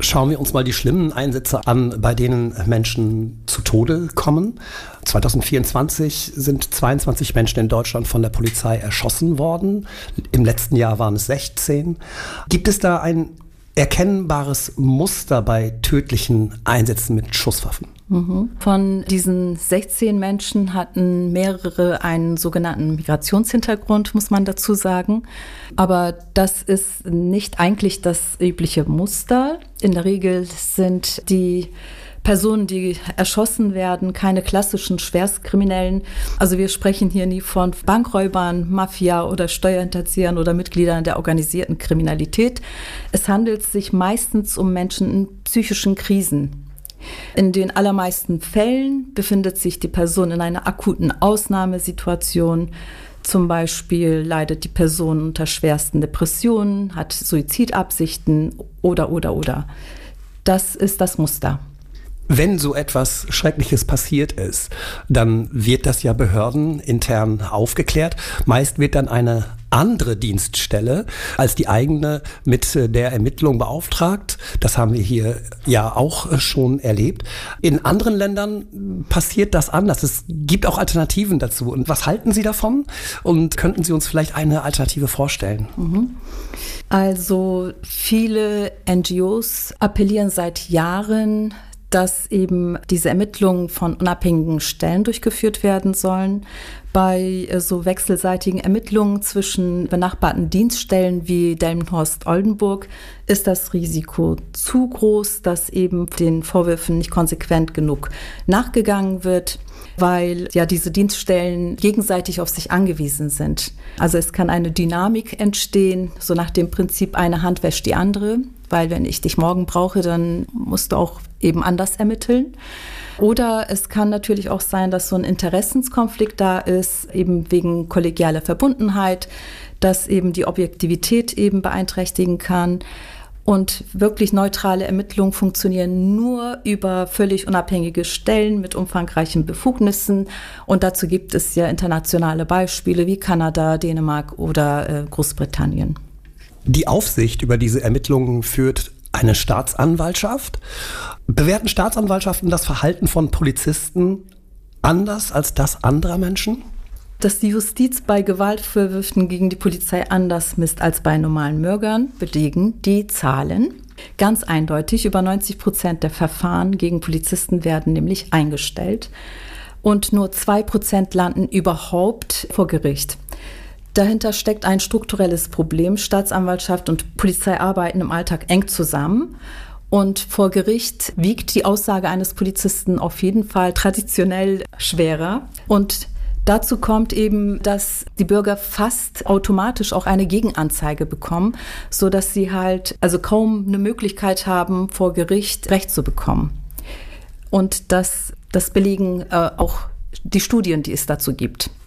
Schauen wir uns mal die schlimmen Einsätze an, bei denen Menschen zu Tode kommen. 2024 sind 22 Menschen in Deutschland von der Polizei erschossen worden. Im letzten Jahr waren es 16. Gibt es da ein erkennbares Muster bei tödlichen Einsätzen mit Schusswaffen? Von diesen 16 Menschen hatten mehrere einen sogenannten Migrationshintergrund, muss man dazu sagen. Aber das ist nicht eigentlich das übliche Muster. In der Regel sind die Personen, die erschossen werden, keine klassischen Schwerstkriminellen. Also wir sprechen hier nie von Bankräubern, Mafia oder Steuerhinterziehern oder Mitgliedern der organisierten Kriminalität. Es handelt sich meistens um Menschen in psychischen Krisen. In den allermeisten Fällen befindet sich die Person in einer akuten Ausnahmesituation. Zum Beispiel leidet die Person unter schwersten Depressionen, hat Suizidabsichten oder. Das ist das Muster. Wenn so etwas Schreckliches passiert ist, dann wird das ja behördenintern aufgeklärt. Meist wird dann eine andere Dienststelle als die eigene mit der Ermittlung beauftragt. Das haben wir hier ja auch schon erlebt. In anderen Ländern passiert das anders. Es gibt auch Alternativen dazu. Und was halten Sie davon? Und könnten Sie uns vielleicht eine Alternative vorstellen? Also viele NGOs appellieren seit Jahren, dass eben diese Ermittlungen von unabhängigen Stellen durchgeführt werden sollen. Bei so wechselseitigen Ermittlungen zwischen benachbarten Dienststellen wie Delmenhorst-Oldenburg ist das Risiko zu groß, dass eben den Vorwürfen nicht konsequent genug nachgegangen wird, weil ja diese Dienststellen gegenseitig auf sich angewiesen sind. Also es kann eine Dynamik entstehen, so nach dem Prinzip, eine Hand wäscht die andere, weil wenn ich dich morgen brauche, dann musst du auch eben anders ermitteln. Oder es kann natürlich auch sein, dass so ein Interessenskonflikt da ist, eben wegen kollegialer Verbundenheit, dass eben die Objektivität eben beeinträchtigen kann. Und wirklich neutrale Ermittlungen funktionieren nur über völlig unabhängige Stellen mit umfangreichen Befugnissen. Und dazu gibt es ja internationale Beispiele wie Kanada, Dänemark oder Großbritannien. Die Aufsicht über diese Ermittlungen führt eine Staatsanwaltschaft. Bewerten Staatsanwaltschaften das Verhalten von Polizisten anders als das anderer Menschen? Dass die Justiz bei Gewaltvorwürfen gegen die Polizei anders misst als bei normalen Bürgern, belegen die Zahlen. Ganz eindeutig, über 90% der Verfahren gegen Polizisten werden nämlich eingestellt. Und nur 2% landen überhaupt vor Gericht. Dahinter steckt ein strukturelles Problem. Staatsanwaltschaft und Polizei arbeiten im Alltag eng zusammen. Und vor Gericht wiegt die Aussage eines Polizisten auf jeden Fall traditionell schwerer. Und dazu kommt eben, dass die Bürger fast automatisch auch eine Gegenanzeige bekommen, sodass sie halt also kaum eine Möglichkeit haben, vor Gericht Recht zu bekommen. Und das belegen auch die Studien, die es dazu gibt.